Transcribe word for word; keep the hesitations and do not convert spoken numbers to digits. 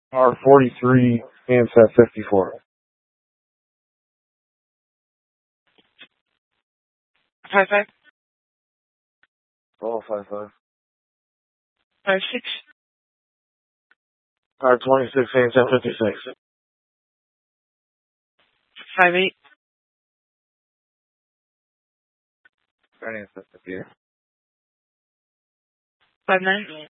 R forty-three, handset fifty-four. Five five. Oh, five five. Five six. R twenty-six, handset fifty-six. Five eight. Handset fifty-eight. Five nine.